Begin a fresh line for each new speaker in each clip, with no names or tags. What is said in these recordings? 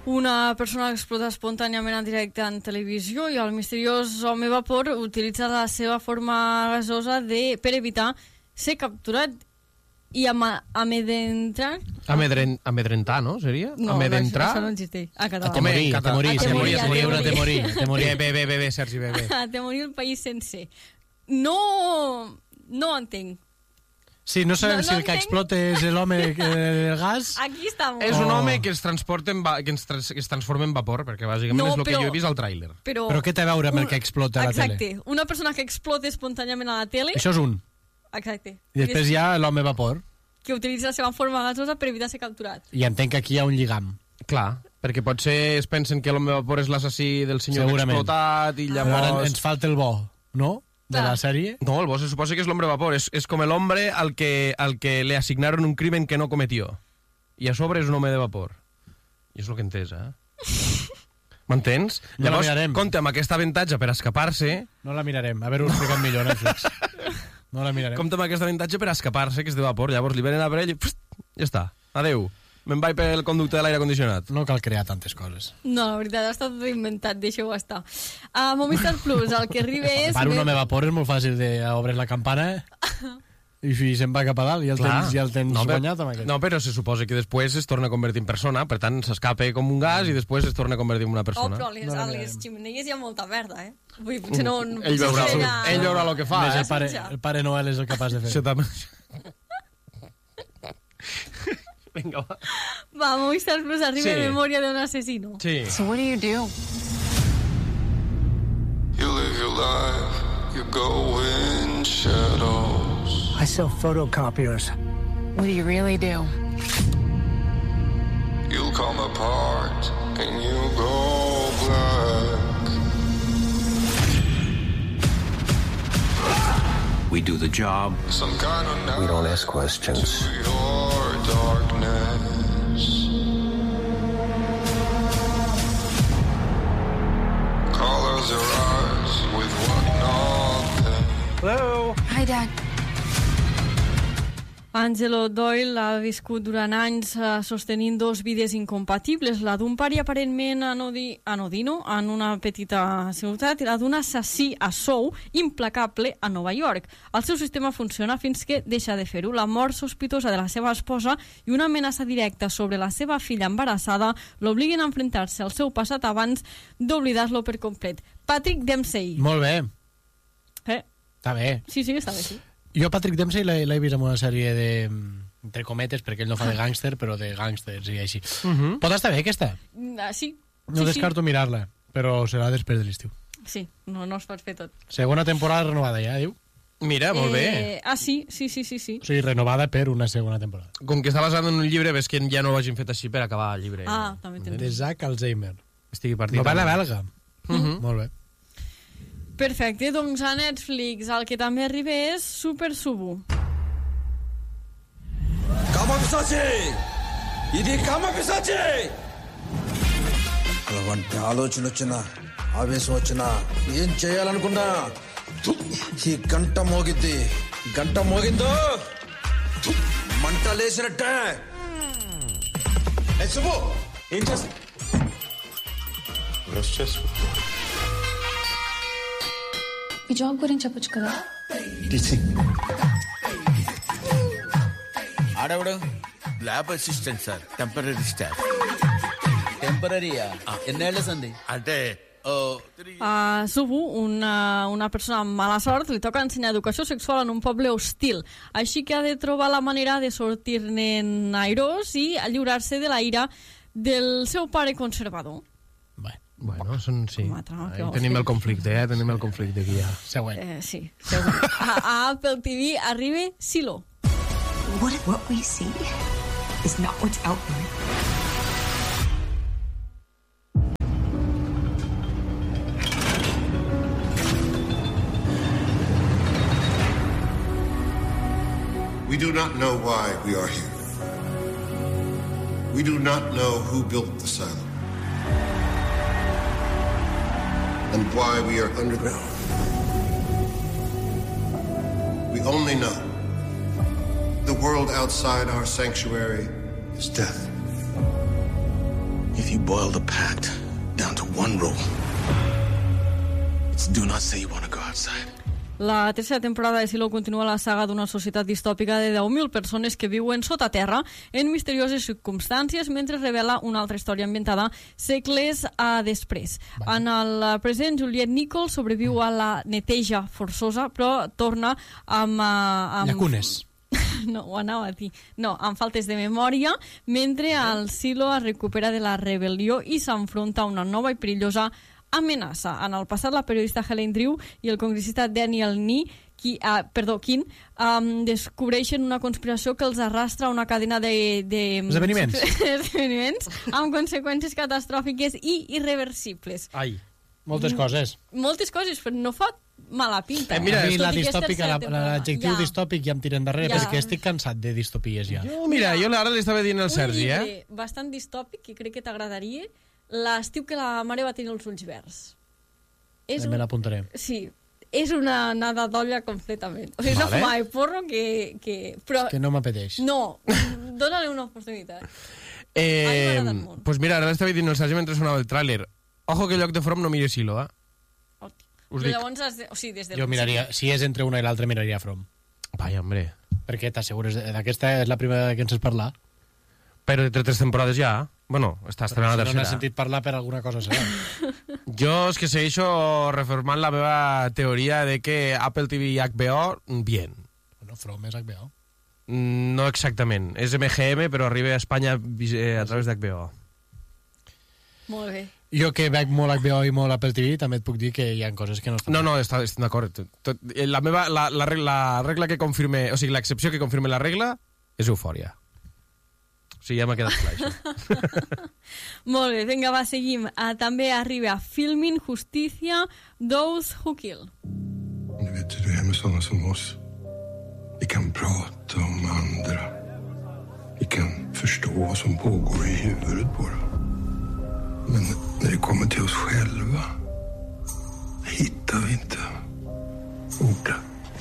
Una persona que explota espontàniament en directe en televisió i el misteriós home vapor utilitza la seva forma gasosa per evitar ser capturat i
amedrentar, no? Seria?
No,
amedrentar?
això no existeix. A català.
Atemorir.
Bé, Sergi, bé.
Atemorir el país sencer. No entenc.
Sí, no sabem si el que explota és l'home del gas.
Aquí estamos.
És un home que es transforma en vapor, perquè bàsicament és el que jo he vist al tràiler.
Però
què té a veure amb el que explota a la tele?
Exacte. Una persona que explota espontàniament a la tele...
Això és un.
Exacte.
I després hi ha l'home vapor.
Que utilitza la seva forma gasosa per evitar ser capturat.
I entenc que aquí hi ha un lligam.
Clar, perquè potser es pensen que l'home vapor és l'assassí del senyor que ha explotat i llavors...
Ara ens falta el bo, no? De la sèrie.
No, el bo se suposa que és l'hombre vapor. És com l'hombre al que le asignaron un crimen que no cometió. I a sobre és un home de vapor. I és el que he entès, M'entens?
No
llavors,
la mirarem.
compte amb aquest avantatge per escapar-se...
No la mirarem. A veure, ho explicat millor, Netflix. No la mirarem.
Compte amb aquest avantatge per escapar-se, que és de vapor. Llavors li venen a per ell i... ja està. Adeu. Me'n vaig pel conducte de l'aire condicionat.
No cal crear tantes coses.
No, la veritat, ha estat tot inventat, deixeu-ho estar. A Movistar Plus, el que arriba és...
Per un home vapor és molt fàcil d'obrir la campana i se'n va cap a dalt i el tens guanyat amb aquest.
No, però se suposa que després es torna a convertir en persona, per tant s'escapa com un gas i després es torna a convertir en una persona.
Però a les ximeneies hi ha molta merda, Vull dir, potser no...
Ell veurà el que fa,
el pare Noel és el capaç de fer.
Això també... Vinga, va.
Va, Movistar Plus arriba en memòria d'un asesino.
Sí.
So what do? You live your life, you go in shadows.
I sell photocopiers.
What do you really do? You'll come apart and you go black.
We do the job.
Some kind of
We don't ask questions.
your darkness. Colors your eyes with what nothing.
Hello?
Hi, Dad.
Angelo Doyle ha viscut durant anys sostenint dos vides incompatibles, la d'un pare aparentment anodino en una petita ciutat i la d'un assassí a sou implacable a Nova York. El seu sistema funciona fins que deixa de fer-ho. La mort sospitosa de la seva esposa i una amenaça directa sobre la seva filla embarassada l'obliguen a enfrontar-se al seu passat abans d'oblidar-lo per complet. Patrick Dempsey.
Molt bé. Està bé.
Sí, està bé, sí.
Jo Patrick Dempsey l'he vist en una sèrie de... entre cometes, perquè ell no fa de gàngster, però de gàngsters i així. Pot estar bé, aquesta?
Sí.
No descarto mirar-la, però serà després de l'estiu.
Sí, no es pot fer tot.
Segona temporada renovada ja, diu?
Mira, molt bé.
Sí.
O sigui, renovada per una segona temporada.
Com que està basada en un llibre, ves que ja no ho hagin fet així per acabar el llibre.
També tens.
De Zach Alzheimer.
Estigui partit.
Novel·la belga. Molt bé.
Perfecte, doncs a Netflix el que també arriba és Super Subu.
కామపిశాచి ఇది కామపిశాచి అలాంటి ఆలోచన వచ్చినా ఆవేశం వచ్చినా ఏం చేయాలనుకున్నా ఈ గంట మోగిందో మంట లేసినట్టే శుభు ఏం చేస్తా
ఈ జాబ్ గురించి చెప్పొచ్చు కదా
ఆడవడు lab assistant sir temporary staff
టెంపరీయా ఎన్నేళ్ల సంది
అంటే
A Subu, una persona amb mala sort, li toca ensenyar educació sexual en un poble hostil. Així que ha de trobar la manera de sortir-ne airós i lliurar-se de la ira del seu pare conservador.
Bueno, sí. Tenim el conflicte, tenim el conflicte aquí ja.
Següent.
Sí, següent. A Apple TV arriba Silo.
What we see is not what's out there.
We do not know why we are here. We do not know who built the silo and why we are underground. We only know the world outside our sanctuary is death.
If If you boil the pact down to one rule, it's do not say you want to go outside.
La tercera temporada de Silo continua la saga d'una societat distòpica de 10.000 persones que viuen sota terra en misterioses circumstàncies mentre revela una altra història ambientada segles després. En el present, Juliette Nichols sobreviu a la neteja forçosa, però torna amb
Llacunes.
No, ho anava a dir. No, amb faltes de memòria, mentre el Silo es recupera de la rebel·lió i s'enfronta a una nova i perillosa amenaça. En el passat, la periodista Helen Drew i el congressista Daniel King descobreixen una conspiració que els arrastra a una cadena d'esdeveniments amb conseqüències catastròfiques i irreversibles.
Ai, moltes coses.
Moltes coses, però no fa mala pinta.
Mira, a mi la distòpica, l'adjectiu distòpic ja em tira endarrere, perquè estic cansat de distopies ja.
Mira, jo ara li estava dient al Sergi,
Un llibre bastant distòpic que crec que t'agradaria, l'estiu que la mare va tenir els ulls verds.
Me l'apuntaré.
Sí, és una nada d'olla completament. O sigui, és una fumada de porro que
no m'apeteix.
No, dóna-li una oportunitat.
Pues mira, ara l'estava dient el Sergi mentre sonava el tràiler. Ojo que lloc de From no mire Silo,
Però llavors, des de
jo miraria, si és entre una i l'altra, miraria From.
Vai, hombre.
Perquè t'assegures, aquesta és la primera que ens has parlat.
Però entre 3 temporades ja. Bueno, està estrenant la tercera.
No n'has sentit parlar per alguna cosa serà.
Jo és que segueixo reformant la meva teoria de que Apple TV i HBO, bien.
Bueno, From és HBO.
No exactament. És MGM, però arriba a Espanya a través d'HBO.
Molt bé.
Jo que veig molt HBO i molt Apple TV, també et puc dir que hi ha coses que no estan...
No, estic d'acord. La regla que confirme... O sigui, l'excepció que confirme la regla és Eufòria. O sigui, ja m'ha quedat clar, això.
Molt bé, vinga, va, seguim. També arriba Filming Justicia, Those Who Kill.
Du vet hur det är med sådana som oss. Vi kan prata om andra. Vi kan förstå vad som pågår i huvudet på dem. Men när det kommer till oss själva hittar vi inte orden.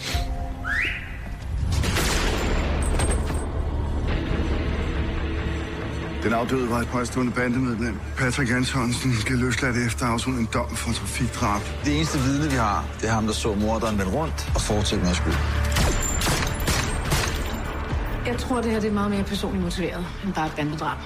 Den afdøde var et påstående bandemedlem. Patrick Antonsen skal løsladt efter afsoning en dom for trafikdrab.
Det eneste vidne, vi har, det er ham, der så morderen vende rundt og fortsætte med at skyde.
Jeg tror, det her det er meget mere personligt motiveret, end bare et bandedrab.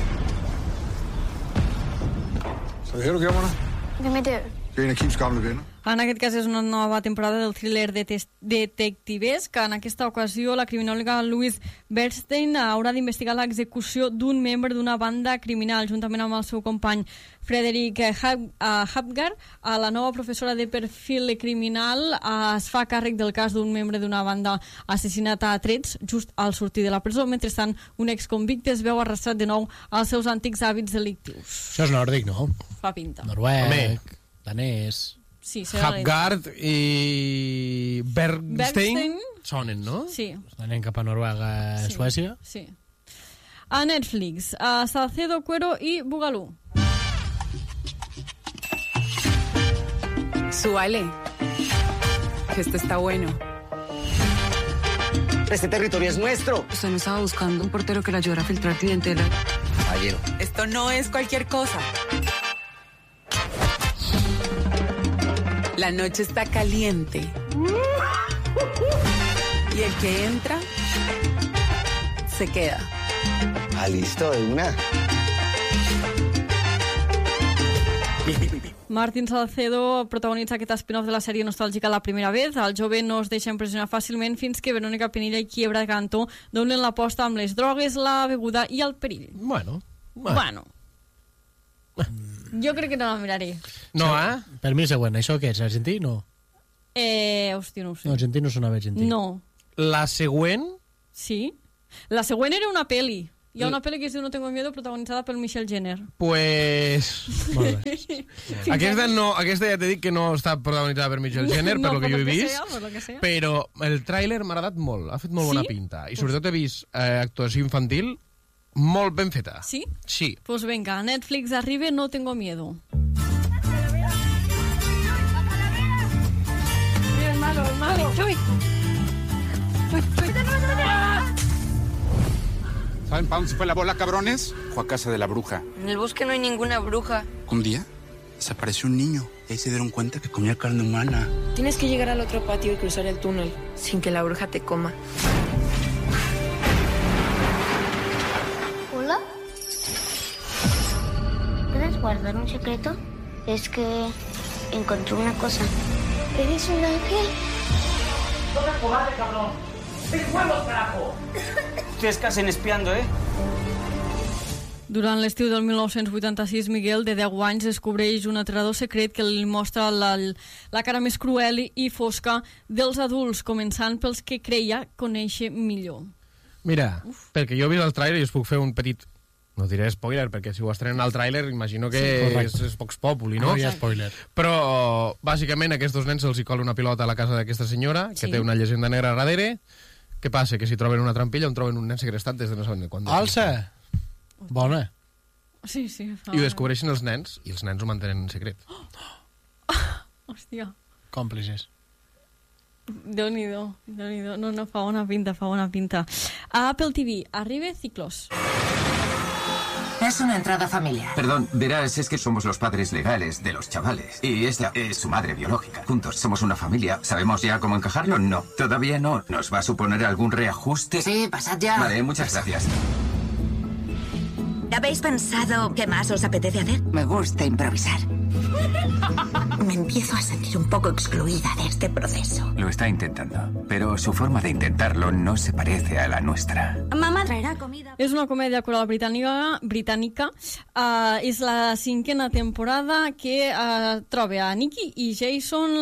Så det her, du gjorde mig?
Hvem er det?
Det er en af Kims gamle venner.
En aquest cas és una nova temporada del thriller detectivesc. En aquesta ocasió, la criminòloga Louise Bernstein haurà d'investigar l'execució d'un membre d'una banda criminal, juntament amb el seu company Frederick Hapgar. La nova professora de perfil criminal es fa càrrec del cas d'un membre d'una banda assassinat a trets just al sortir de la presó. Mentrestant, un exconvicte es veu arrastrat de nou als seus antics hàbits delictius.
Això és nòrdic, no?
Fa pinta.
Noruec, danès...
Sí,
Hapgard i Bernstein sonen, no?
Sí.
Anem cap a Noruega, Suècia.
Sí. A Netflix, a Salcedo, Cuero y Bugalú.
Súbale, que esto está bueno.
Este territorio es nuestro.
Usted no estaba buscando un portero que le ayudara a filtrar clientela.
Caballero.
Esto no es cualquier cosa. La noche está caliente. Y el que entra, se queda.
Ah, listo, de una.
Martín Salcedo protagonitza aquest spin-off de la sèrie nostàlgica La primera vez. El jove no es deixa impressionar fàcilment fins que Verónica Pinilla i Quiebra Cantó donen l'aposta amb les drogues, la beguda i el perill.
Bueno.
Jo crec que no la miraré.
No,
Per mi el següent. Això què és? Argentí? No.
Hòstia, no ho sé.
No, argentí no sonava argentí.
No.
La següent?
Sí. La següent era una peli. Hi ha una pel·li que es diu No tengo miedo, protagonitzada pel Michelle Jenner.
Pues...
Molt bé.
Aquesta ja t'he dit que no està protagonitzada per Michelle Jenner, per lo que jo he vist, però el tràiler m'ha agradat molt, ha fet molt bona pinta. I sobretot he vist actuació infantil molt ben feta.
Sí?
Sí.
Pues venga, Netflix arriba No tengo miedo. Mira, el malo.
¿Saben para dónde se fue la bola, cabrones? Fue a casa de la bruja.
En el bosque no hay ninguna bruja.
Un día desapareció un niño. Y ahí se dieron cuenta que comía carne humana.
Tienes que llegar al otro patio y cruzar el túnel sin que la bruja te coma.
¿Hola? ¿Puedes guardar un secreto? Es que encontré una cosa. ¿Eres un ángel?
¡No te cobarde, cabrón! ¡Ten huevos, carajo! Ustedes casen espiando, eh?
Durant l'estiu del 1986, Miguel, de 10 anys, descobreix un aterrador secret que li mostra la cara més cruel i fosca dels adults, començant pels que creia conèixer millor.
Mira, perquè jo he vist el tràiler i us puc fer un petit... No diré spoiler, perquè si ho estrenen al tràiler imagino que és Vox Populi, no?
No hi ha spoiler.
Però, bàsicament, a aquests dos nens se'ls hi cola una pilota a la casa d'aquesta senyora, que té una llegenda negra darrere. Què passa? Que si troben una trampilla on troben un nen segrestat des de no saben de quan.
Alça! Bona.
Sí.
I ho descobreixen els nens, i els nens ho mantenen en secret.
Hòstia.
Còmplices.
Déu-n'hi-do. No, fa bona pinta. A Apple TV, arriba Ciclos.
Es una entrada familiar.
Perdón, verás, es que somos los padres legales de los chavales. Y esta es su madre biológica. Juntos somos una familia. ¿Sabemos ya cómo encajarlo? No. Todavía no. ¿Nos va a suponer algún reajuste?
Sí, pasad ya.
Vale, muchas gracias.
¿Habéis pensado qué más os apetece hacer?
Me gusta improvisar.
Me empiezo a sentir un poco excluida de este proceso.
Lo está intentando, pero su forma de intentarlo no se parece a la nuestra.
Mamá traerá comida.
És una comèdia coral britànica. És la 5a temporada que troba a Nicky i Jason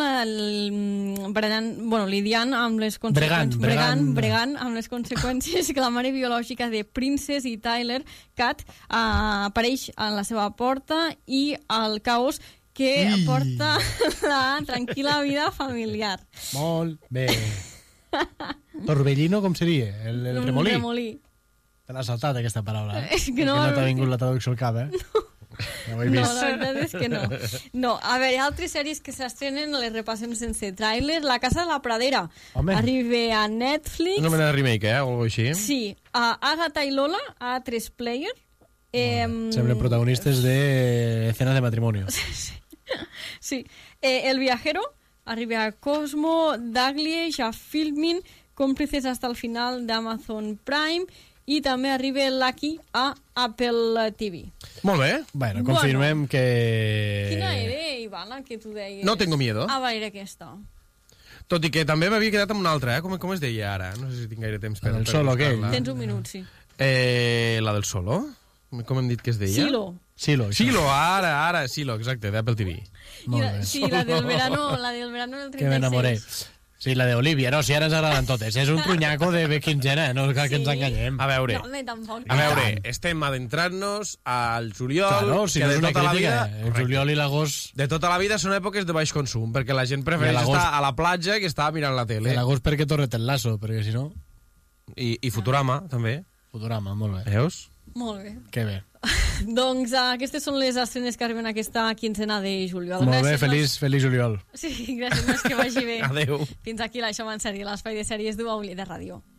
lidiant amb les conseqüències... Bregant amb les conseqüències que la mare biològica de Princess i Tyler, Kat, apareix a la seva porta i al caos que porta la tranquil·la vida familiar.
Molt bé. Torbellino, com seria? El remolí?
Remolí.
Te l'has saltat, aquesta paraula.
És que no
t'ha vingut la traducció al cap, eh?
No, la veritat és que no. No, a veure, altres sèries que s'estrenen les repassem sense tràiler. La Casa de la Pradera. Arriba a Netflix.
Una mena de remake, o alguna cosa així.
Sí. Agatha i Lola, a 3 Player.
Semblen protagonistes de escenas de matrimonio.
Sí. El Viajero, arriba a Cosmo, Daglish, a Filmin, Cómplices hasta el final d'Amazon Prime, i també arriba Lucky a Apple TV.
Molt bé.
Bueno, confirmem que...
Quina era, Ivana, que tu deies?
No tengo miedo.
Va, era aquesta.
Tot i que també m'havia quedat amb una altra, com es deia ara? No sé si tinc gaire temps per...
El Solo, aquell.
Tens un minut, sí.
La del Solo? Com hem dit que es deia?
Silo,
ara, Silo, exacte, d'Apple TV.
Sí, la del verano del 36.
Que m'enamoré. Sí, la d'Olivia, no, si ara ens agraden totes. És un trunyaco de quinzena, no cal que ens enganyem.
A veure, estem adentrant-nos al juliol,
claro, si
que
no
de tota la vida...
El juliol i l'agost...
De tota la vida són èpoques de baix consum, perquè la gent prefereix estar a la platja que estar mirant la tele.
L'agost perquè torret el lasso, perquè si no...
I Futurama, també.
Futurama, molt bé.
Veus?
Molt bé.
Que bé.
Doncs aquestes són les estrenes que arriben aquesta quinzena de juliol.
Molt bé, feliç juliol.
Sí, gràcies, que vagi bé.
Adéu.
Fins aquí l'Això en sèrie, l'espai de sèries d'UAULI de Ràdio.